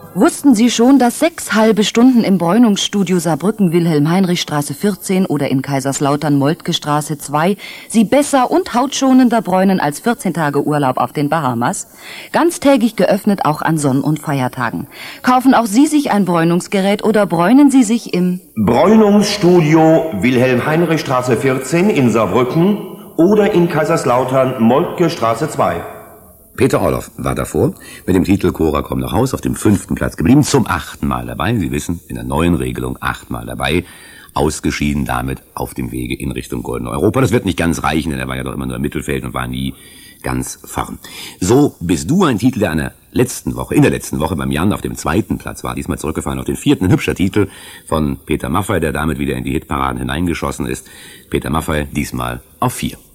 Wussten Sie schon, dass 6 halbe Stunden im Bräunungsstudio Saarbrücken Wilhelm-Heinrich-Straße 14 oder in Kaiserslautern Moltke-Straße 2 Sie besser und hautschonender bräunen als 14 Tage Urlaub auf den Bahamas? Ganztägig geöffnet auch an Sonn- und Feiertagen. Kaufen auch Sie sich ein Bräunungsgerät oder bräunen Sie sich im Bräunungsstudio Wilhelm-Heinrich-Straße 14 in Saarbrücken oder in Kaiserslautern Moltke-Straße 2. Peter Orloff war davor mit dem Titel Cora komm nach Haus auf dem 5. Platz geblieben, zum 8. Mal dabei. Sie wissen, in der neuen Regelung 8 Mal dabei. Ausgeschieden damit auf dem Wege in Richtung Goldene Europa. Das wird nicht ganz reichen, denn er war ja doch immer nur im Mittelfeld und war nie ganz vorn. So bist du ein Titel, der in der letzten Woche beim Jan auf dem 2. Platz war, diesmal zurückgefallen auf den 4. Ein hübscher Titel von Peter Maffay, der damit wieder in die Hitparaden hineingeschossen ist. Peter Maffay diesmal auf 4.